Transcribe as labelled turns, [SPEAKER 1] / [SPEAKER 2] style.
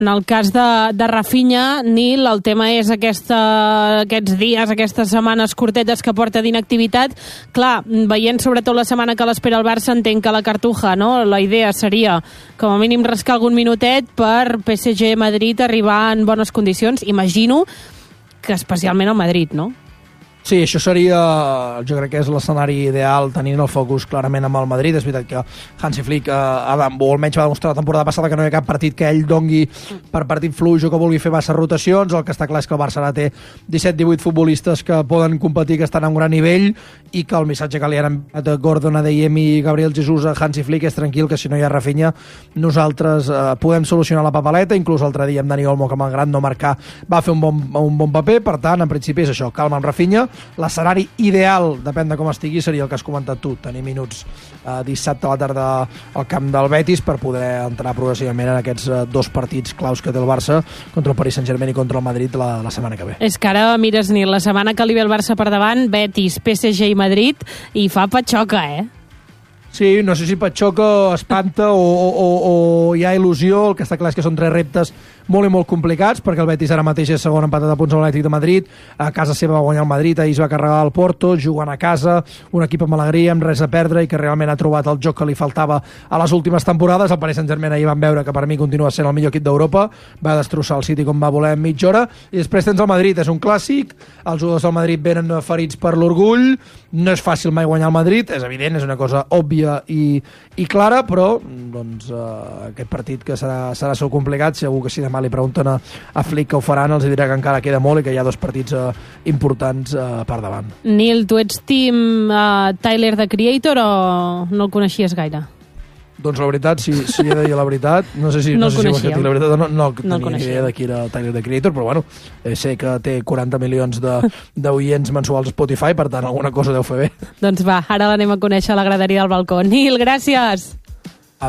[SPEAKER 1] En el cas de Rafinha, Nil, el tema és aquests dies, aquestes setmanes curtetes que porta d'inactivitat. Clar, veient sobretot la setmana que l'espera el Barça, entenc que la Cartuja, no? La idea seria, com a mínim, rascar algun minutet per PSG Madrid arribar en bones condicions. Imagino que especialment al Madrid, no?
[SPEAKER 2] Sí, això seria, jo crec que és l'escenari ideal, tenint el focus clarament amb el Madrid. És veritat que Hansi Flick, o almenys va demostrar la temporada passada que no hi ha cap partit que ell dongui per partit fluix o que vulgui fer massa rotacions. El que està clar és que el Barça ara té 17-18 futbolistes que poden competir, que estan a un gran nivell, i que el missatge que li han enviat a Gordon, Adeyem i Gabriel Jesús a Hansi Flick és tranquil, que si no hi ha Rafinha nosaltres podem solucionar la papeleta. Inclús l'altre dia amb Dani Olmo, que malgrat no marcar va fer un bon paper. Per tant, en principi és això, calma amb Rafinha. L'escenari ideal, depèn de com estigui, seria el que has comentat tu, tenir minuts dissabte a la tarda al camp del Betis per poder entrar progressivament en aquests dos partits claus que té el Barça, contra el Paris Saint-Germain i contra el Madrid la setmana que ve.
[SPEAKER 1] És que ara mires, Nil, la setmana que li ve el Barça per davant, Betis, PSG i Madrid, i fa patxoca,
[SPEAKER 2] Sí, no sé si patxoca, espanta o hi ha il·lusió. El que està clar és que són 3 reptes molt i molt complicats, perquè el Betis ara mateix és segon empatat a punts amb l'Atlètic de Madrid, a casa seva va guanyar el Madrid, ahir es va carregar el Porto, jugant a casa, un equip amb alegria, amb res a perdre i que realment ha trobat el joc que li faltava a les últimes temporades. El Paris Saint-Germain ahir van veure que per mi continua sent el millor equip d'Europa, va destrossar el City com va voler en mitja hora, i després tens el Madrid, és un clàssic, els jugadors del Madrid venen ferits per l'orgull, no és fàcil mai guanyar el Madrid, és evident, és una cosa òbvia i clara, però doncs, aquest partit que serà segur complicat. Segur que si demà li pregunten a Flick que ho faran, els dirà que encara queda molt i que hi ha 2 partits importants per davant.
[SPEAKER 1] Nil, tu ets team Tyler, the Creator, o no el coneixies gaire?
[SPEAKER 2] Doncs la veritat, si he de dir la veritat, no sé si ho has dit la veritat, no tenia idea de qui era Tyler, the Creator, però bueno, sé que té 40 milions d'oients mensuals a Spotify, per tant alguna cosa deu fer bé.
[SPEAKER 1] Doncs va, ara l'anem a conèixer a la graderia del balcó. Nil, gràcies!